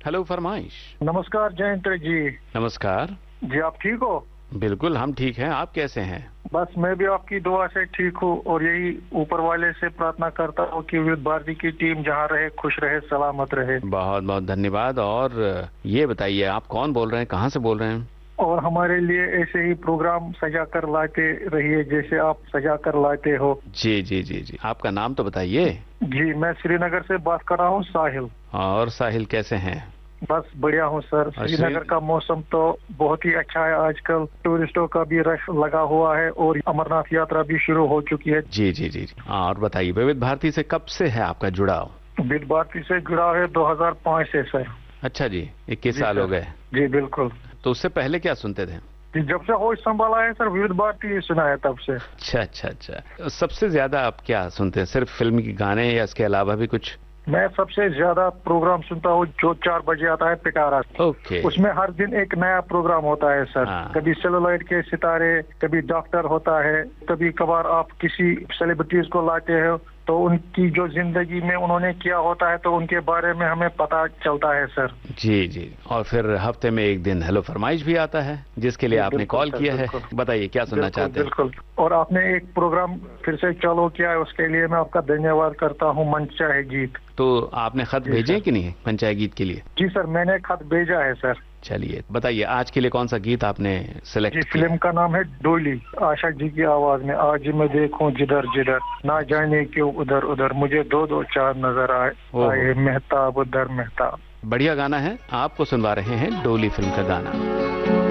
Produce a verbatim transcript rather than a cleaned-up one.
Hello फरमाइश। नमस्कार जयंत जी। नमस्कार जी आप ठीक हो? बिल्कुल हम ठीक हैं, आप कैसे हैं? बस मैं भी आपकी दुआ से ठीक हूँ और यही ऊपर वाले से प्रार्थना करता हूँ कि विविध भारती की टीम जहाँ रहे खुश रहे सलामत रहे। बहुत बहुत धन्यवाद। और ये बताइए आप कौन बोल रहे हैं, कहाँ से बोल रहे हैं? और हमारे लिए ऐसे ही प्रोग्राम सजा कर लाते रहिए जैसे आप सजा कर लाते हो। जी जी जी जी आपका नाम तो बताइए। जी मैं श्रीनगर से बात कर रहा हूँ, साहिल। और साहिल कैसे हैं? बस बढ़िया हूँ सर। श्रीनगर का मौसम तो बहुत ही अच्छा है, आजकल टूरिस्टों का भी रश लगा हुआ है और अमरनाथ यात्रा भी शुरू हो चुकी है। जी जी जी और बताइए विविध भारती से कब से है आपका जुड़ाव? विविध भारती से जुड़ा है दो हज़ार पाँच से सर। अच्छा जी, इक्कीस साल हो गए। जी बिल्कुल। तो उससे पहले क्या सुनते थे? जी जब से होश संभाला है सर विविध भारती सुना है तब से। अच्छा अच्छा अच्छा सबसे ज्यादा आप क्या सुनते हैं, सिर्फ फिल्म के गाने या इसके अलावा भी कुछ? मैं सबसे ज्यादा प्रोग्राम सुनता हूँ जो चार बजे आता है पिटारा। ओके। उसमें हर दिन एक नया प्रोग्राम होता है सर। हाँ। कभी सेलुलॉइड के सितारे, कभी डॉक्टर होता है, कभी कभार आप किसी सेलिब्रिटीज को लाते हो तो उनकी जो जिंदगी में उन्होंने किया होता है तो उनके बारे में हमें पता चलता है सर। जी जी और फिर हफ्ते में एक दिन हेलो फरमाइश भी आता है जिसके लिए आपने कॉल किया है। बताइए क्या सुनना चाहते हैं? बिल्कुल। और आपने एक प्रोग्राम फिर से चालू किया है उसके लिए मैं आपका धन्यवाद करता हूँ, मन चाहे गीत। तो आपने खत भेजे कि नहीं पंचायत गीत के लिए? जी सर मैंने खत भेजा है सर। चलिए बताइए आज के लिए कौन सा गीत आपने सिलेक्ट जी किया? फिल्म का नाम है डोली, आशा जी की आवाज में। आज मैं देखूं जिधर जिधर ना जाने क्यों उधर उधर, मुझे दो दो चार नजर आए आए मेहताब उधर मेहताब। बढ़िया गाना है, आपको सुनवा रहे हैं डोली फिल्म का गाना।